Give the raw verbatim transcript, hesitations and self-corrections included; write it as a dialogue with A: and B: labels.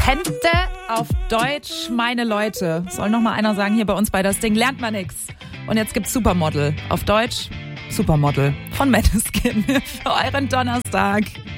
A: Hände auf Deutsch, meine Leute. Soll noch mal einer sagen, hier bei uns bei das Ding lernt man nix. Und jetzt gibt's Supermodel. Auf Deutsch Supermodel von Måneskin für euren Donnerstag.